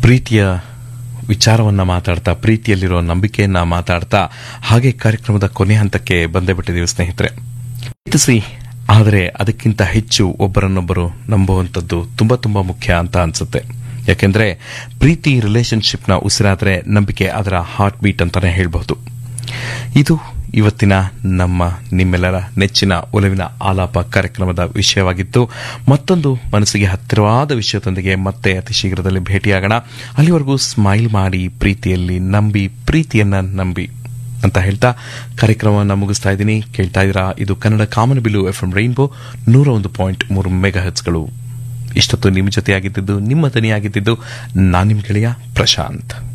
ಪ್ರೀತಿಯ ವಿಚಾರವನ್ನ ಮಾತಾಡ್ತಾ, ಪ್ರೀತಿಯಲ್ಲಿರೋ ನಂಬಿಕೆಯನ್ನ ಮಾತಾಡ್ತಾ, ಹಾಗೆ ಕಾರ್ಯಕ್ರಮದ ಕೊನೆ ಹಂತಕ್ಕೆ ಬಂದೇ ಬಿಟ್ಟಿದ್ದೀವಿ ಸ್ನೇಹಿತರೆ. ಪ್ರೀತಿಸಿ, ಆದರೆ ಅದಕ್ಕಿಂತ ಹೆಚ್ಚು ಒಬ್ಬರನ್ನೊಬ್ಬರು ನಂಬುವಂಥದ್ದು ತುಂಬಾ ತುಂಬಾ ಮುಖ್ಯ ಅಂತ ಅನ್ಸುತ್ತೆ. ಯಾಕೆಂದ್ರೆ ಪ್ರೀತಿ ರಿಲೇಶನ್ಶಿಪ್ನ ಉಸಿರಾದ್ರೆ ನಂಬಿಕೆ ಅದರ ಹಾರ್ಟ್ ಬೀಟ್ ಅಂತಾನೆ ಹೇಳಬಹುದು. ಇದು ಇವತ್ತಿನ ನಿಮ್ಮೆಲ್ಲರ ನೆಚ್ಚಿನ ಒಲವಿನ ಆಲಾಪ ಕಾರ್ಯಕ್ರಮದ ವಿಷಯವಾಗಿತ್ತು. ಮತ್ತೊಂದು ಮನಸ್ಸಿಗೆ ಹತ್ತಿರವಾದ ವಿಷಯದೊಂದಿಗೆ ಮತ್ತೆ ಅತಿ ಶೀಘ್ರದಲ್ಲಿ ಭೇಟಿಯಾಗೋಣ. ಅಲ್ಲಿವರೆಗೂ ಸ್ಮೈಲ್ ಮಾಡಿ, ಪ್ರೀತಿಯಲ್ಲಿ ನಂಬಿ, ಪ್ರೀತಿಯನ್ನ ನಂಬಿ ಅಂತ ಹೇಳ್ತಾ ಕಾರ್ಯಕ್ರಮವನ್ನು ಮುಗಿಸ್ತಾ ಇದ್ದೀನಿ. ಕೇಳ್ತಾ ಇದ್ದೀರಾ ಇದು ಕನ್ನಡ ಕಾಮನಬಿಲ್ಲು FM ರೈನ್ಬೋ 101.3 ಮೆಗಾಹೆರ್ಟ್ಸ್ಗಳು. ಇಷ್ಟೊತ್ತು ನಿಮ್ಮ ಜೊತೆಯಾಗಿದ್ದು, ನಿಮ್ಮ ದನಿಯಾಗಿದ್ದು ನಾನು ನಿಮ್ಮ ಗೆಳೆಯ ಪ್ರಶಾಂತ್.